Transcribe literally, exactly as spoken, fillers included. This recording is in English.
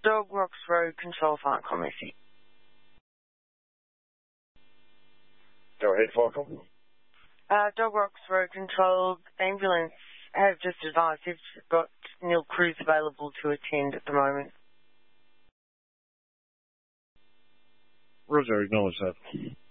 Dog Rocks Road Control Fire Committee. Go ahead, Fire Company. Uh, Dog Rocks Road Control Ambulance have just advised they've got nil crews available to attend at the moment. Roger, acknowledge that.